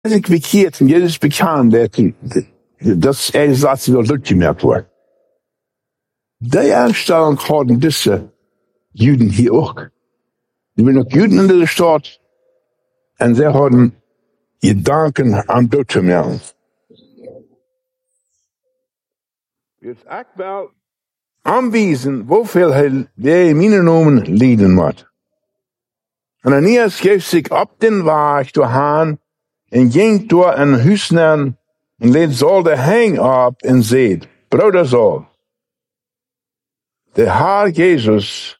sich bekehrt und Jesus bekam, dass er sagt, sie dort gemerkt worden. Die Einstellung haben diese Juden hier auch. Die waren auch Juden in der Stadt und sie haben Gedanken aan dood te melden. Jetzt ik wel aanwijzen hoeveel hij in mijn naam lijden moet. Ananias geeft zich op den weg doorheen en ging door een huis naar en leed Saul de hang op en zei, broeder Saul, de Heer Jezus,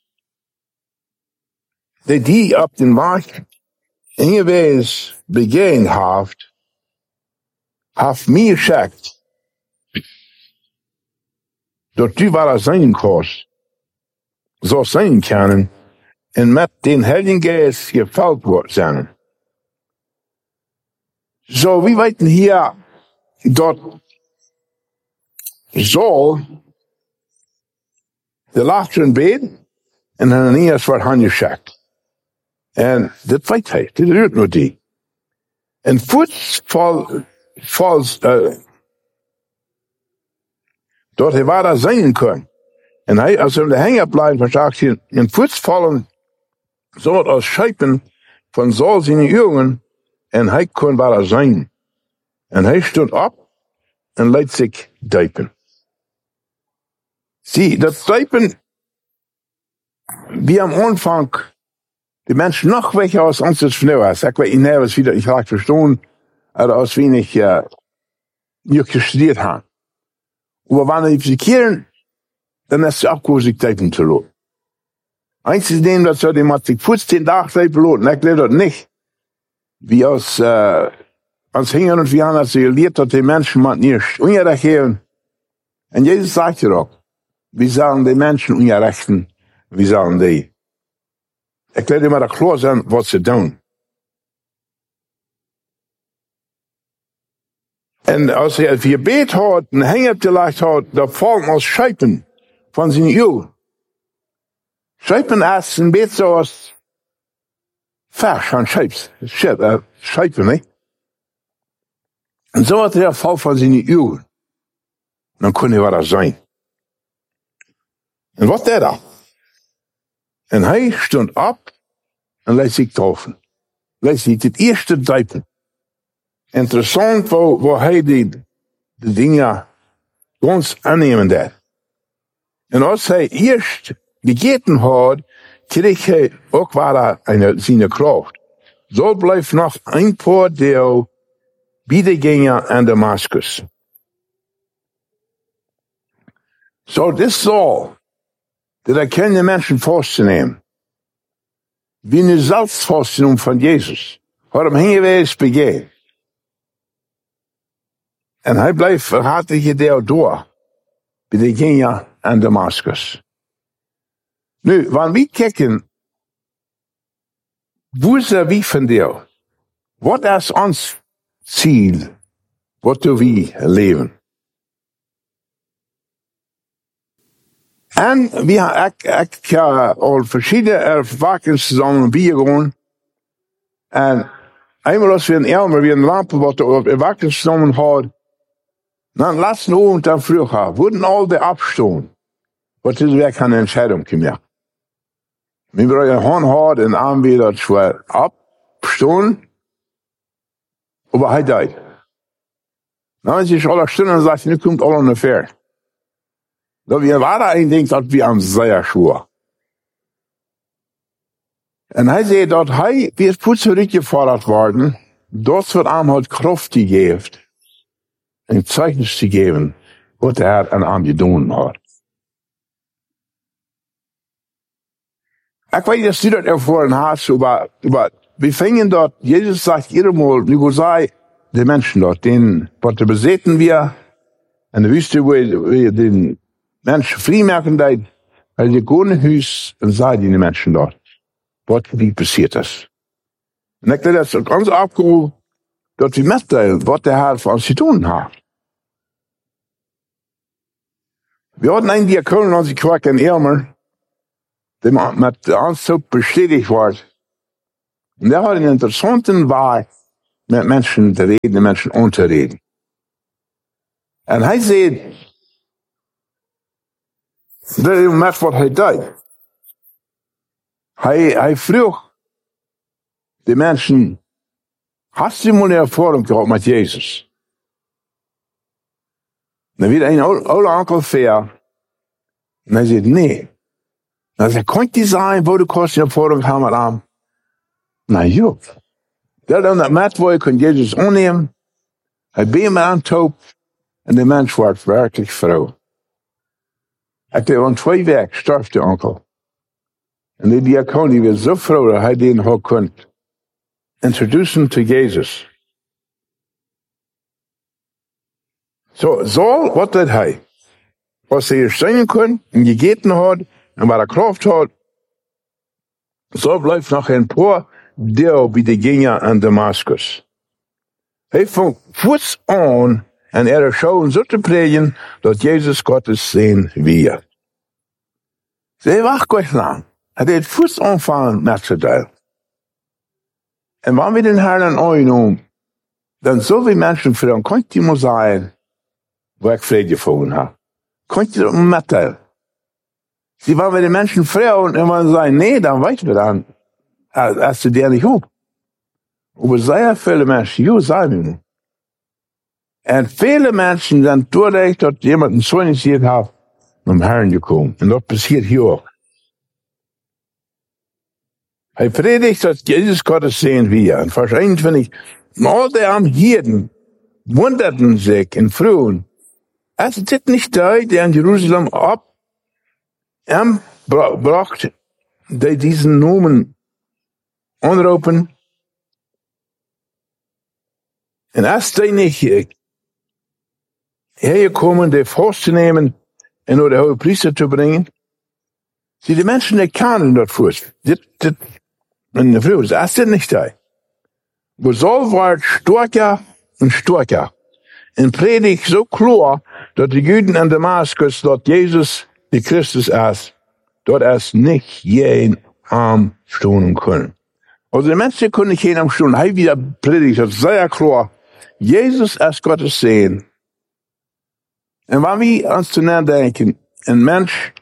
die op den weg ingewees begaan heeft mij gezegd, dat u waar zijn kost, zou zijn kunnen, en met den Heiligen Geest gevuld wordt zijn. Zo, we weten hier, dat Saul, de lag in bed, en Ananias wordt aangezegd. En dat weet hij, dit doet nog die. En voets valt, dat hij waar zijn kon. En hij, als hij de hanger blijft, verzagt hij, en voets vallen, zo het als schepen van Saul zijn ogen, en hij kon waar zijn. En hij stond op, en liet zich diepen. Zie, dat diepen, wie am Anfang, die Menschen noch welche aus uns das Schnee was. Ich weiß nicht, was wieder, ich habe verstanden, oder aus wenig, nicht gestudiert haben. Aber wenn die verkehren, dann ist es abgeholt, Teipen zu lassen. Eins ist dem, dass die man sich 15 Tage Teipen lassen, ich glaube das nicht. Wie aus Hingern und wie anders gelehrt, dass die Menschen man nicht ungerecht geben. Und Jesus sagt ja auch, wie sollen die Menschen ungerechten, wie sollen die? Ik laat maar klaar zijn wat ze doen. En als hij het gebed had, een hanger gelegd had, dan vallen als schepen van zijn eeuw. Schepen is een beetje zoals vers van schepen, hè? En zo had hij val van zijn eeuw. Dan kon hij wat zijn. En wat deed hij? En hij stond op en liet zich taufen. Liet zich het eerste diepen. Interessant waar hij de dingen ganz aannemen deed. En als hij eerst gegeten had, kreeg hij ook waar zijn kracht. Zo blijft nog een paar deel bijdegingen aan Damascus. Zo, dit zal. Dat erkennen de mensen vast te nemen. Wie nu zelfs vast te nemen van Jezus. Had hem hingewezen begeven. En hij blijft verhartige deel door. Bij de dingen aan Damascus. Nu, wanneer we kijken. Hoe zijn we van deel? Wat is ons ziel? Wat doen we leven? En ik heb al verschillende ervaringen bijgewoond. En eenmaal als we een lampen wat we ervaringen hadden, dan laatste avond dan vroeger, worden al de afstonden. Wat is weer geen entscheiding gemaakt. We hebben een hand gehad en aanbieden dat we afstonden, maar hij deed. Dan is het alle stunden en zegt, nu komt al een ver. Dat we waren een ding dat we aan zeer schwoer. En hij zei dat hij weer goed teruggevorderd worden, dat wat aan had kracht gegeven, een zeichnis te geven, wat hij aan hem gedaan had. Ik weet dat u dat ervoren had, maar we vingen dat, Jezus zegt iedermaal, nu zei de mensen dat, wat te bezeten wir, en de wüste waar de mensen vrijmaken deed, hij de gewone huis en zei die mensen dat, wat niet passiert is. En ik denk dat het ganz afgehoord, dat we metdelen wat de Heer voor ons te doen heeft. We hadden een diakoon in onze kerk in Elmer, die met ons zo bestätigt wordt. En daar had een interessante waar, met mensen te reden en mensen om te reden. En hij zei, dat is met wat hij deed. Hij vroeg de mensen, hast du mal ervaring gehad met Jezus? Dan werd een oude onkel ver. En hij zei, nee. Dan zei, kon je zijn, waar du kost ervaring hebben met hem? Nou, joh. Dat met waar je kon Jezus aannemen. Hij ben met hem toe. En de mens werd werkelijk vrouw. Ik deed aan 2 weken stierf de onkel. En die diacoon die was zo vrouw dat hij die nog kon introduceren tot Jezus. Zo wat deed hij? Als hij er zingen kon en gegeten had en wat hij kracht had, zo blijft nog een paar deel bij de gingen aan Damascus. Hij vond voets aan en er schoon zo te predigen dat Jezus Gottes zijn weer. Zij wacht kort lang. Hij deed voets aanvangen met z'n deel. En wanneer we den Herrn aannemen, dan zullen mensen vragen, kan je maar zeggen, waar ik vrede gevonden heb? Kan je dat mettellen? Zie, wanneer we de mensen vragen en wanneer ze zeggen, nee, dan weten we dan, als ze daar niet op. Maar zeer veel mensen, ja, zijn we. En vele mensen zijn doordat dat iemand een zoon gezien heeft, naar de Herrn gekomen. En dat passiert hier ook. Hij predigt dat Jezus Gottes zijn weer. En vers 21, al die Amheden wunderten zich en vroegen, is dit niet hij die in Jeruzalem op hem bracht, die deze noemen aanroepen? En als die niet hergekomen die vast te nemen en naar de hoge priester te brengen, zie de mensen die kennen dat vast. En de vrouw zei, is dit niet hij? Maar Saul werd sterker en sterker. En predigt zo klaar dat de Juden in Damascus dat Jezus de Christus is, dat is niet geen arm stonen kunnen. Also de mensen kunnen geen arm stonen. Hij weer predigt dat zeer klaar. Jezus is Gottes Zoon. En wanneer we ons te nadenken, een mens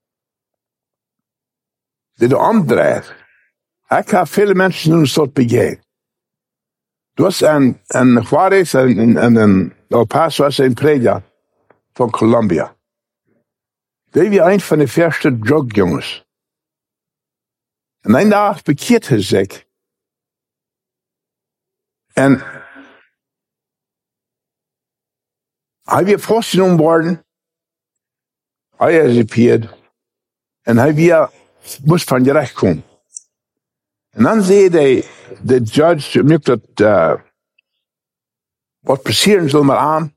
die de omdraait. Ik heb veel mensen in een soort begeven. Er was een Juarez en een El Paso was een prediker van Colombia. Die was een van de eerste drugjongens. En een dag bekeert hij zich. En hij werd vastgenomen worden. Hij is gepeerd. En hij moest van gerecht komen. En dan zei de judge, nu dat wat passeren zal maar aan.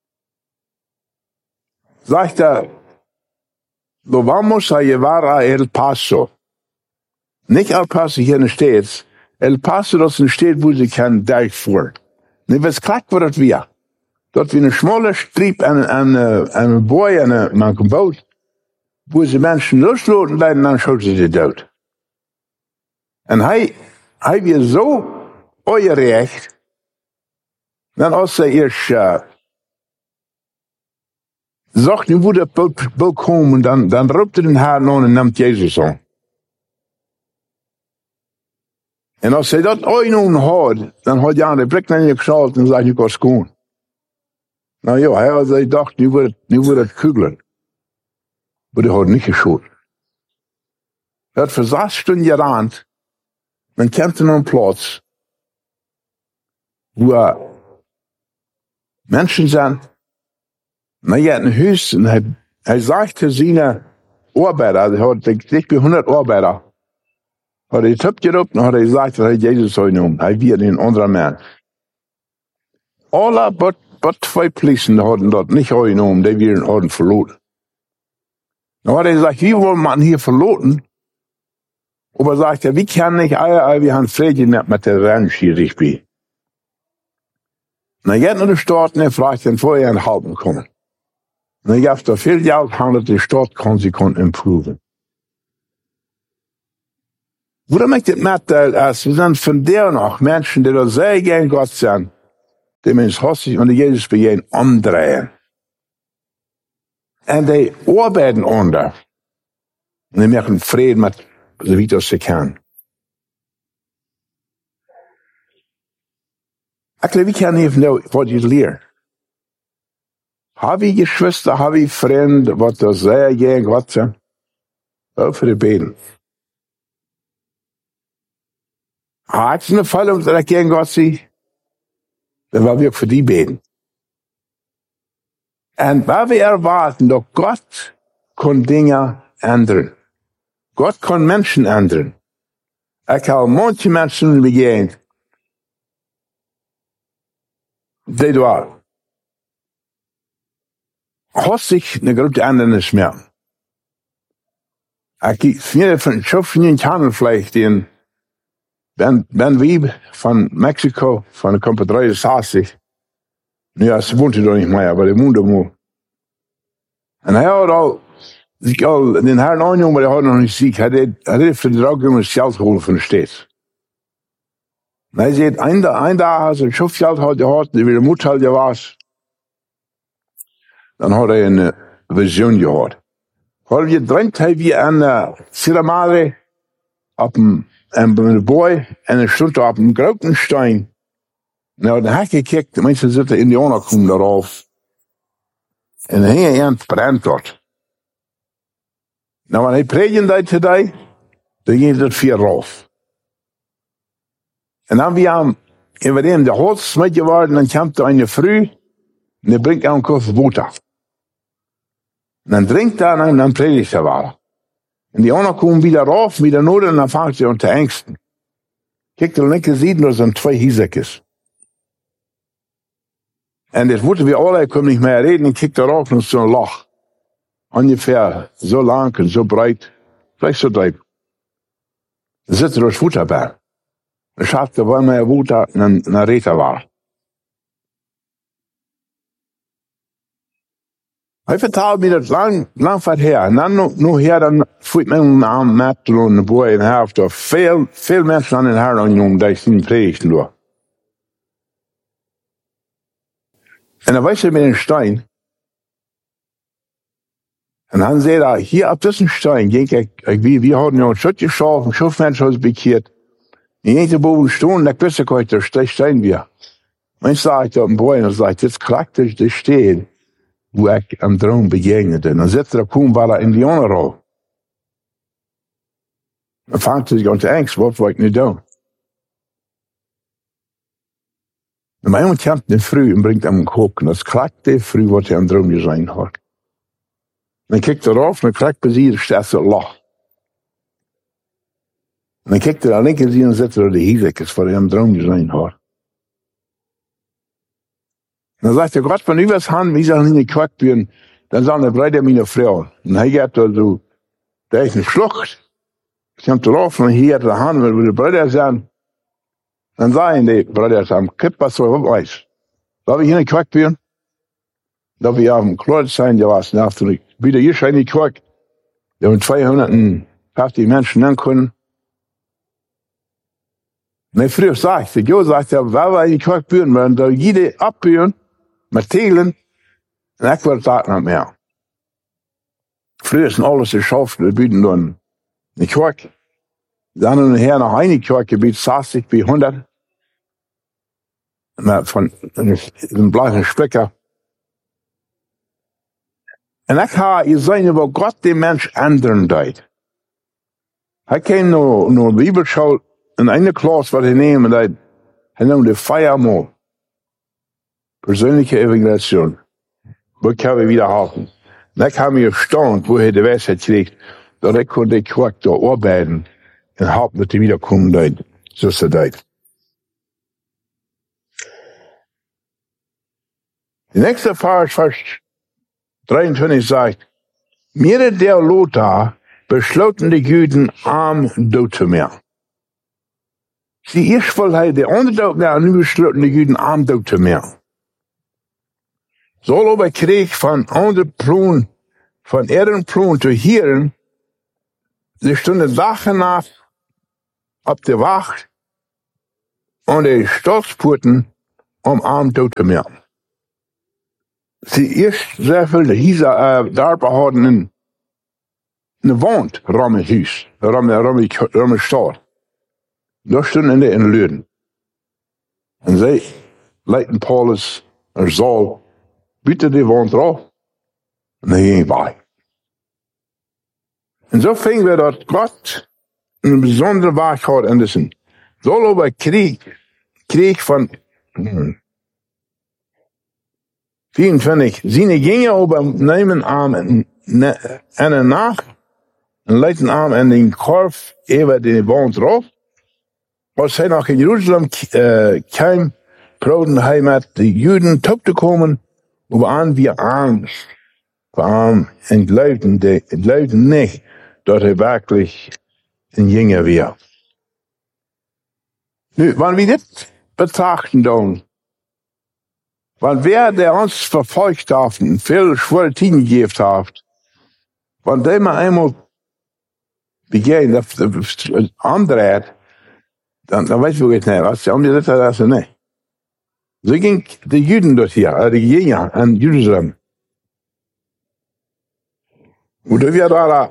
Zegt hij, lo vamos a llevar a El Paso. Niet El Paso hier in de States. El Paso dat is een stad waar ze kan durchvoeren. Nu was klak wat het weer. Dat we een smalle streep en een boy en een boot. Waar ze mensen losloten leiden, dan schoten ze ze dood. En hij weer zo ongerecht. Dan als hij eerst zag nu hoe dat boot komen, dan roept hij haar aan en neemt Jezus aan. En als hij dat ooit had, dan had hij aan de blik naar je geschaald en zei, je kan schoon. Nou ja, hij dacht, nu wordt het kugelen. Maar hij had niet geschoten. Hij had voor 6 stunden gerand. Dan komt hij naar een plaats waar mensen zijn. Maar hij had een huis en hij zag te zijn arbeider, hij had dik bij 100 arbeider. Had hij het opgeroepen en had hij gezegd dat hij Jezus zou noemen. Hij werd een andere mens. Alle but 2 politie hadden dat niet genomen, die hadden verloren. Dan had hij gezegd, wie wil man hier verloren? Aber sagt er, wie kann nicht wir haben Frieden mit der Ranch hier richtig. Na geht nach der Stadt und er fragt den vorher einen halben kommen. Und er gab da viel Geld, handelt die Stadt kann sie improven. Waarom ik dit met als we zijn vandaag nog mensen die er zeer geen God zijn, die mensen hostig onder Jezus begin omdraaien. En die arbeiden onder. En die maken vrede met de wie dat ze kan. Ik geloof, ik kan even nou wat je leert. Heb je geschwister, heb je vrienden, wat er zeer geen God zijn? Over de beden. Had je een val omdat ik geen God zie? Dan wil we ook voor die beden. En waar we erwarten dat God kon dingen ändern. God kon mensen ändern. Ik heb manche mensen begegend. Die daar hostig een grote ändernis meer. Ik vind van schoffen handelvleeg die Ben Wieb van Mexico, van de komt 63. Nu ja, ze woont er nog niet meer, maar die woont er moe. En hij had al den Herrn aangenomen, maar hij had nog niet ziek. Hij deed verdrag om het geld gehoord van de stad. En hij zei, een dag als hij zoveel geld had gehad, die weer moed had was, dan had hij een visioen gehad. Had je drinkt, hij weer een Sierra Madre op een boy en hij stond op een grote steen. Nou, dan heb ik gekeken, de mensen zitten in die onderkom daarop. En dan hing hij aan het brand tot. Nou, wanneer hij predigen deed today, dan ging het vier rof. En dan we hem de hoofd met geworden, dan komt er een vrouw, en die brengt een kop water. En dan drinkt hij en dan predigt hij wel. En die anderen komen wieder rauf, wieder nodig, en dan vangt ze aan te angsten. Kijk, de linker zijde, er zijn 2 hiezekjes. En das wussten wir alle, ich konnte nicht mehr reden, ich kickte rauf und so ein Loch. Ungefähr so lang und so breit, vielleicht so diep. Da sitzt durch Futterbär. Da schaffte er mehr Wutter und dann redet er war. Hij vertelde me dat lang van her. En dan nu her, dan voel ik me een naam met en de boy en hij heeft er veel mensen aan het haar genomen die zien predigen door. En dan was hij met een steen. En dan zei hij, hier op deze steen, we hadden jou een schut geschaffen, een schufmensch had bekeerd. En je te boven stonden, dat wist ik uit, daar steen weer. En zei ik op een boy en dan zei ik, dit krakt dus de steen. Hoe ik een droom begegnete. En dan zette er koen waar er Indianer al. Dan vangt hij zich aan te angst, wat wil ik nu doen? En mijn jongen komt een vrouw en brengt hem een kook. En dat krakt de vrouw wat hij een droom gezien had. En dan kijkt hij eraf en dan krakt bij zich, staat ze lach. En dan kijkt hij naar linker zien en zet er de hiezekjes wat hij een droom gezien had. En dan zegt hij, God van u was hand, wie zal in de kwak doen, dan zal de bruid mijn vrouw. En hij gaat er zo, daar is een schlucht. Hij komt eraf en hij gaat de hand met de bruid zijn. Dan zei de bruid zijn, kip was zo op ijs. Dat we hier in de kwak doen, dat we op een kloot zijn, die was natuurlijk. Wie de hier in die kwak, er waren 250 mensen aan kunnen. En hij vroeg zegt, de zegt, waar we in die kwak doen, maar dan jede opburen, met telen, en ik wil dat niet meer. Vroeger is alles geschaft, we bieden dan een kwak. Dan een her nog een kwak, je biedt 60 bij 100. Van een blauwe spikker. En ik ga je zeggen, wat God die mens ändern deed. Hij kan naar de Bibelschool, in eine klas wat hij neemt, hij noemde Feiermahl. Persoonlijke evangelisation. Wat kan we wieder houden? En ik heb me gestaunt, wo hij de wijsheid kreeg, dat ik kon die kwak door arbeiden en hopen dat hij wiederkomen deed, zoals hij deed. De nächste vers 23 sagt, mehrere der Lothar besloten de Juden arm dood te meer. Die eerst wil hij de onderdood meer, en nu besloten de Juden arm dood te meer. Zo aber kreeg van andere ploen, van Ehrenploen te hieren, ze stonden dag en nacht op de wacht aan de stadspoorten om arm dood te maken. Ze eerst zoveel hier daar hadden een wand rond het huis, rond de stad. Daar stonden in de Leuren. En zij leidden Paulus naar Saul buiten de wand eraf. En hij ging bij. En zo vingen we dat God een bijzondere wacht had in de zin. Saul over kreeg van 24. Zijn gingen over nemen arm en een nacht. En leidden arm en een korf over de wand eraf. Als hij nog in Jeruzalem kwam, probeerde hij met de Joden top te komen, waaraan we arm en geloofden niet dat hij werkelijk een jongen was. Nu, wanneer we dit betrachten doen, wanneer der ons vervolgd heeft en veel zware tijden gegeven heeft, wanneer maar eenmaal begint dat aandraait, dan weten we het niet. Als je dit dat is niet. Zo ging de Joden door hier, de jongen in Jeruzalem. Hoe dat we daar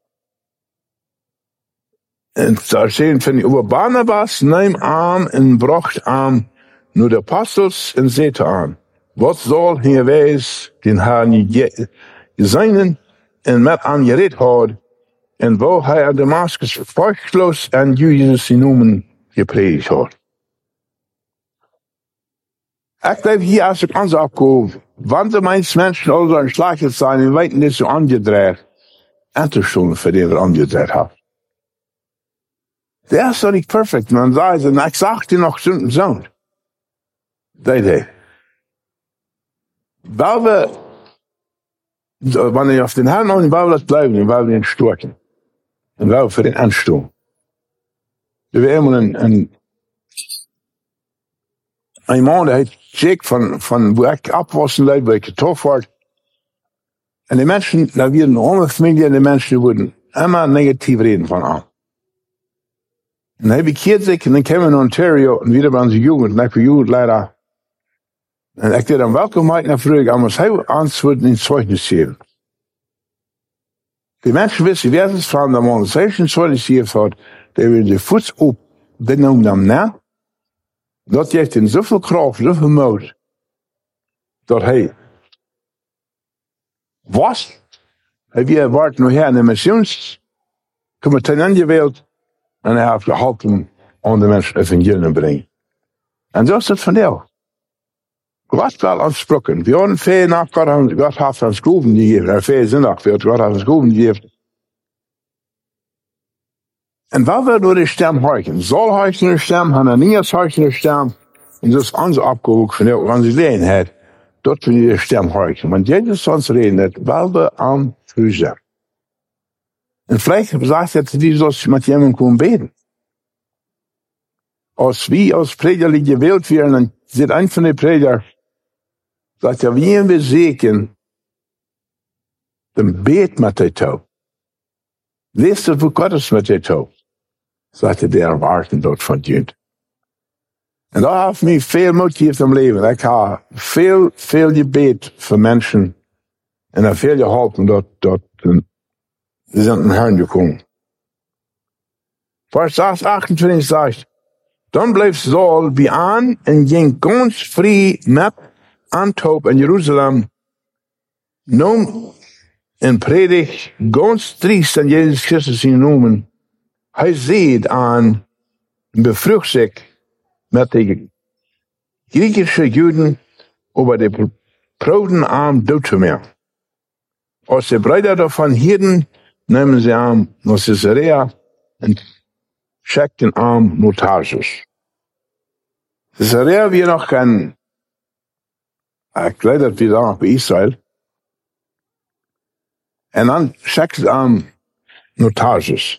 en daar zien van over Barnabas neem aan en bracht aan naar de apostels en zei aan: wat zal hier wees den Herrn gezegnen en met aan gereed had en waar hij aan Damascus vruchtloos en Jezus in noemen gepredikt had. Ik blijf hier als ik ons opkoop, want de meeste mensen al zo'n slachtje zijn en weten dat ze aangedraaid en te stonden voor die we aangedraaid hebben. Dat is toch niet perfect, man. Zei ze, en ik zag die nog zo'n. Dat. Waar we, wanneer je op den Herrn aan, waar we dat blijven, en waar we in storten. En waar we voor den aanstoen. Er was eenmaal een man, die heet Jake, van waar ik opwassen leid, waar ik getoofd word. En die mensen, daar werden een andere familie, en die mensen worden immer negatief reden van aan. En hij bekeert zich en dan kwam in Ontario en weer bij onze jugend, en ik was jugendleider. En ik deed hem welkom naar vroeg, en was hij antwoorden in zeugnis geven. Die mensen wisten wezens van de man, zeugnis in zeugnis gegeven had, die wilden de voet op, die noemde hem na. Dat heeft in zoveel kracht, zoveel moed, dat hij was. Hij werd nog her in de missions, kwam ten einde wereld, en hij heeft geholpen om de mensen evangelium te brengen. En zo is het van jou. God wel aansproken. We hadden veel naar God heeft ons groeven gegeven. En veel zinnig veel God heeft ons groeven gegeven. En waar we door de stem horen. Saul hoort de stem, Hananias hoort de stem. En dat is onze opgave van jou, onze leenheid. Dat we de stem horen. Want Jezus ons reden, dat wel we aan u zijn. En vielleicht sagt dat die zoals met jemand kunnen beten. Als we als prediger gewählt werden, dan zit een van de prediger, sagt ja, wie we zeker, dan beet met de touw. Lees dat voor God is met de touw. Sagt de erwarten dat van Jud. En dat heeft mij veel moed gegeven in mijn leven. Ik heb veel gebed voor mensen. En heb veel geholpen dat ze zijn een Herrn gekomen. Vers 28 zegt, dan bleef Saul bij aan en ging ganz vrij met Antop en Jeruzalem. Noem en predigt ganz triest aan Jezus Christus in noemen. Hij ziet aan en bevrucht zich met de Griechische Juden over de prouden arm dood te maken. Als de Brüder daarvan hielden, namen ze aan naar Caesarea en checkten aan naar Tarsus. Caesarea weer nog een, ik leid dat weer nog bij Israël. En dan checkten ze aan naar Tarsus.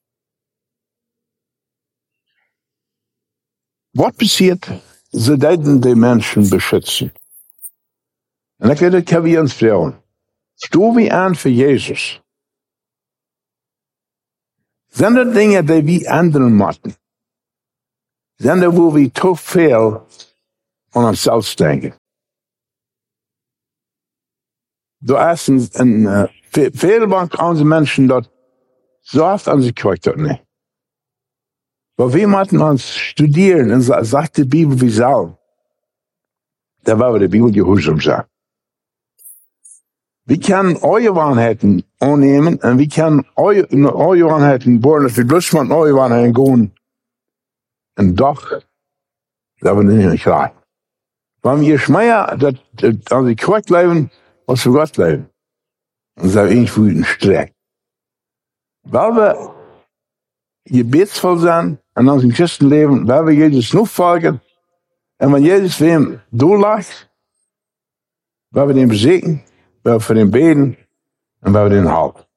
Wat passiert? Ze deden de mensen beschützen. En ik weet het, ik heb je ons vragen. Stoel we aan voor Jezus? Zijn er dingen die we anderen moeten? Zender wo we te veel aan onszelf denken. Er is veel van onze mensen dat zo oft aan zich kijkt dat niet. Maar we moeten ons studeren en zegt de Bijbel wie zelf. Daar waar we de Bijbel gehoorzaam zijn. We kunnen eure waarheden aannemen en we kunnen eure waarheden boren als we bloos van eure waarheden gaan. En toch, dat we niet graag. Want je schmeier dat als ik kwijt leven, als we God leven. Dan zijn we eens voor een strek. Waar we gebedsvol zijn en als een christenleven, waar we Jezus nog volgen. En wanneer Jezus voor hem doorlacht, waar we hem bezeken, waar we voor hem beden en waar we hem helpen.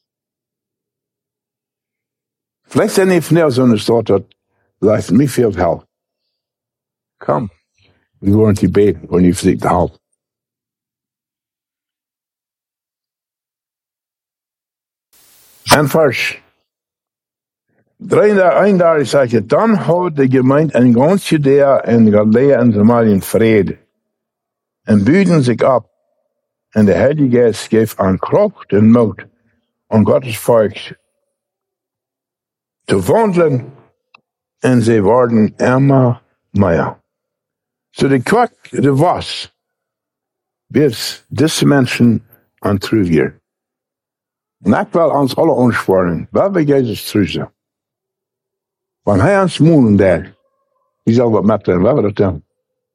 Vielleicht zijn er van jou zo'n soort dat lijkt me veel helpen. Kom, we gaan te beden, wanneer je verzekerd te helpen. En vers 31 zegt je, dan houdt de gemeente in ganz Judea en Galilea en Samaria vrede. En buiten zich op. En de Heilige Geest geeft aan kracht en moed aan Gottes volk te wandelen. En ze worden immer meer. Zo de kwak, de was, bis deze mensen aan terugkeer. En ik wil ons alle aansporen, waar we Jezus terug zijn. Want hij ons moeden daar, wie zal wat met hem, waar we dat doen.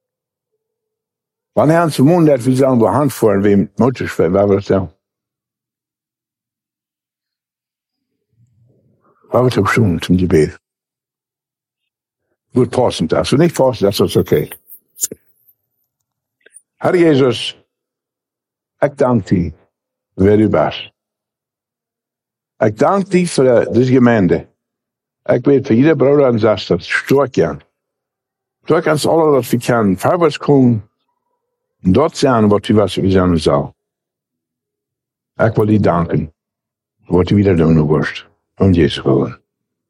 Want hij ons moeden daar, wie zal we hand voor en wie moeders voor, waar we dat doen. Waar we het ook doen, zum gebed. Goed passend, als we niet passen, dat is oké. Herr Jezus, ik dank u voor uw best. Ik dank u voor deze gemeente. Ik weet voor ieder broeder en zuster, sterk aan. Sterk ons alle dat we kunnen voorwaarts komen. En dat zijn wat we zijn zal. Ik wil u danken voor wat u weer doen wordt. Om Jezus willen.